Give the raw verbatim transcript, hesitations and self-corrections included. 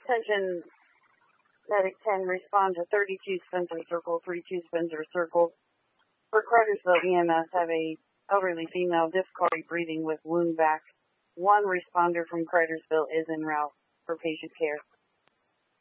Attention, Medic ten, respond to thirty-two Spencer Circle, thirty-two Spencer Circle. For Cartersville, E M S have a elderly female difficulty breathing with wound vac. One responder from Cartersville is en route for patient care.